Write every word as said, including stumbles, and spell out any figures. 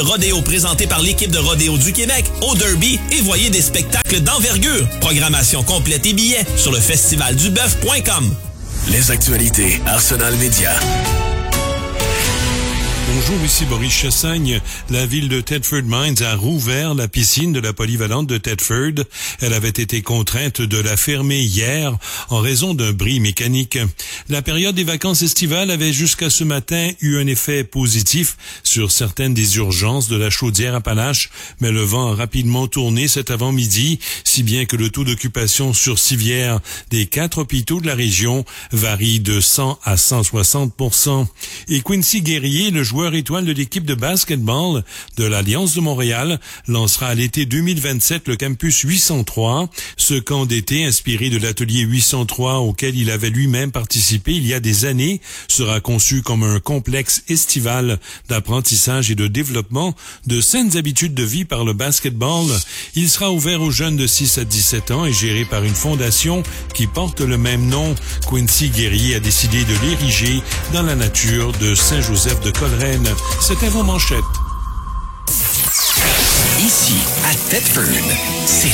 Rodéo présenté par l'équipe de Rodéo du Québec au Derby et voyez des spectacles d'envergure. Programmation complète et billets sur le festival du bœuf point com. Les actualités Arsenal Média. Bonjour, ici Boris Chassagne. La ville de Thetford Mines a rouvert la piscine de la polyvalente de Thetford. Elle avait été contrainte de la fermer hier en raison d'un bris mécanique. La période des vacances estivales avait jusqu'à ce matin eu un effet positif sur certaines des urgences de la Chaudière-Appalaches, mais le vent a rapidement tourné cet avant-midi, si bien que le taux d'occupation sur civière des quatre hôpitaux de la région varie de cent à cent soixante pour cent. Et Quincy Guerrier, le joueur étoile de l'équipe de basketball de l'Alliance de Montréal, lancera à l'été deux mille vingt-sept le campus huit cent trois. Ce camp d'été, inspiré de l'atelier huit cent trois auquel il avait lui-même participé il y a des années, sera conçu comme un complexe estival d'apprentissage et de développement de saines habitudes de vie par le basketball. Il sera ouvert aux jeunes de six à dix-sept ans et géré par une fondation qui porte le même nom. Quincy Guerrier a décidé de l'ériger dans la nature de Saint-Joseph de Coleraine. C'était vos manchettes. Ici, à Thetford, c'est